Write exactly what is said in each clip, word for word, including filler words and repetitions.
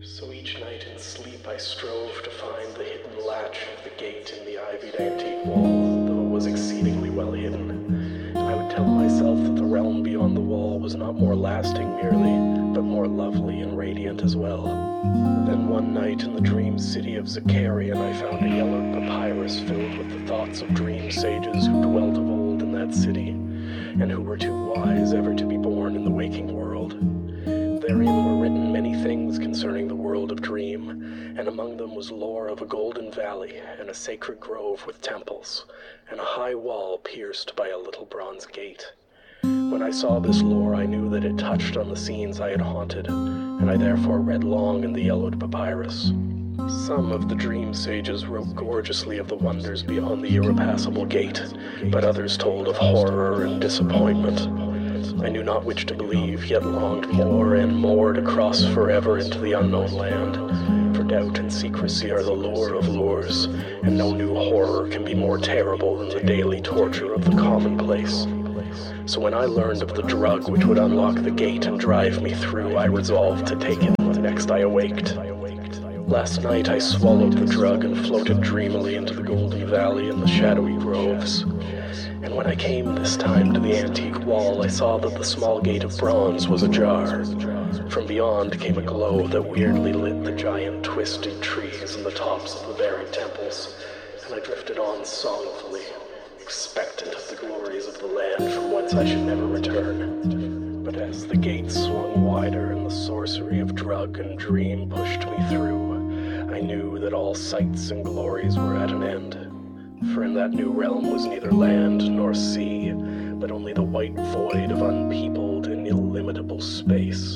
So each night in sleep I strove to find the hidden latch of the gate in the ivied antique wall, though it was exceedingly well hidden. I would tell myself that the realm beyond the wall was not more lasting merely, but more lovely and radiant as well. Then one night in the dream city of Zakarian I found a yellowed papyrus filled with the thoughts of dream sages who dwelt of old in that city, and who were too wise ever to be born in the waking world. Therein were written many things concerning the world of dream, and among them was lore of a golden valley, and a sacred grove with temples, and a high wall pierced by a little bronze gate. When I saw this lore, I knew that it touched on the scenes I had haunted, and I therefore read long in the yellowed papyrus. Some of the dream sages wrote gorgeously of the wonders beyond the irrepassable gate, but others told of horror and disappointment. I knew not which to believe, yet longed more and more to cross forever into the unknown land. For doubt and secrecy are the lure of lures, and no new horror can be more terrible than the daily torture of the commonplace. So when I learned of the drug which would unlock the gate and drive me through, I resolved to take it the next I awaked. Last night I swallowed the drug and floated dreamily into the golden valley and the shadowy groves. And when I came this time to the antique wall, I saw that the small gate of bronze was ajar. From beyond came a glow that weirdly lit the giant twisted trees and the tops of the buried temples, and I drifted on solemnly, expectant of the glories of the land from whence I should never return. But as the gate swung wider and the sorcery of drug and dream pushed me through, I knew that all sights and glories were at an end. For in that new realm was neither land nor sea, but only the white void of unpeopled and illimitable space.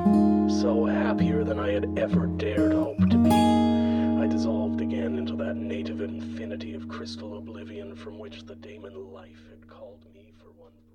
So happier than I had ever dared hope to be, I dissolved again into that native infinity of crystal oblivion from which the daemon life had called me for one.